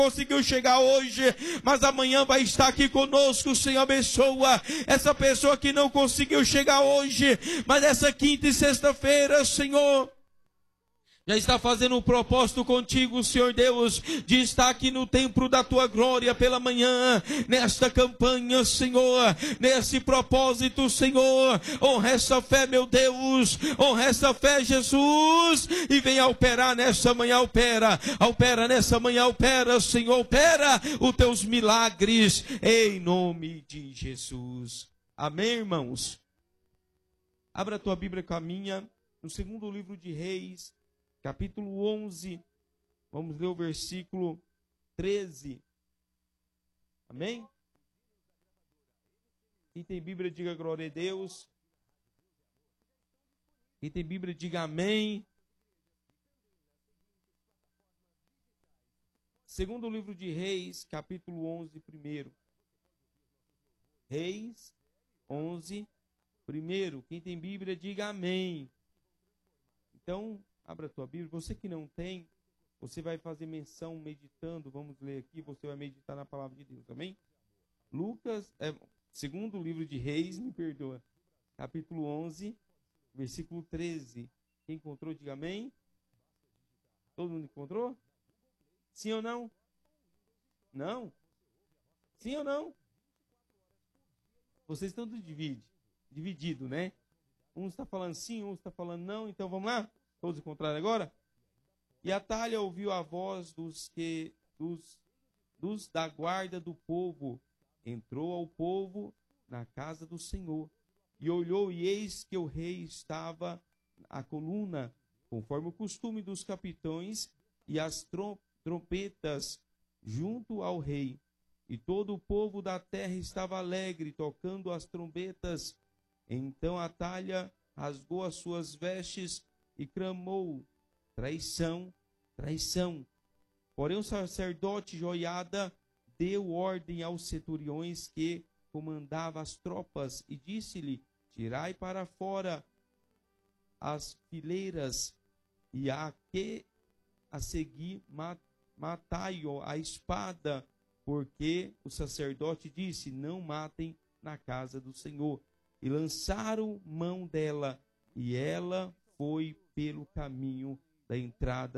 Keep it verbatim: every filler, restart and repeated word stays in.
conseguiu chegar hoje, mas amanhã vai estar aqui conosco. O Senhor abençoa essa pessoa que não conseguiu chegar hoje, mas essa quinta e sexta-feira, Senhor, já está fazendo um propósito contigo, Senhor Deus, de estar aqui no templo da tua glória pela manhã, nesta campanha, Senhor, nesse propósito, Senhor. Honra essa fé, meu Deus, honra essa fé, Jesus, e venha operar nessa manhã, opera, opera nessa manhã, opera, Senhor, opera os teus milagres, em nome de Jesus. Amém, irmãos? Abra a tua Bíblia com a minha, no segundo livro de Reis, capítulo onze, vamos ler o versículo treze. Amém? Quem tem Bíblia, diga glória a Deus. Quem tem Bíblia, diga amém. Segundo livro de Reis, capítulo onze, primeiro. Reis onze, primeiro. Quem tem Bíblia, diga amém. Então, abra a tua Bíblia. Você que não tem, você vai fazer menção meditando. Vamos ler aqui. Você vai meditar na palavra de Deus. Amém? Lucas, é, segundo livro de Reis, me perdoa. Capítulo onze, versículo treze. Quem encontrou, diga amém. Todo mundo encontrou? Sim ou não? Não? Sim ou não? Vocês estão divididos, dividido, né? Um está falando sim, um está falando não. Então vamos lá? Todos encontraram agora? E Atalha ouviu a voz dos que dos, dos da guarda do povo. Entrou ao povo na casa do Senhor. E olhou, e eis que o rei estava à coluna, conforme o costume dos capitães, e as trom- trompetas junto ao rei. E todo o povo da terra estava alegre, tocando as trombetas. Então Atalha rasgou as suas vestes e clamou: traição, traição. Porém o sacerdote Joiada deu ordem aos centuriões que comandava as tropas e disse-lhe: tirai para fora as fileiras e a que a seguir matai-o a espada, porque o sacerdote disse: não matem na casa do Senhor. E lançaram mão dela, e ela foi pelo caminho da entrada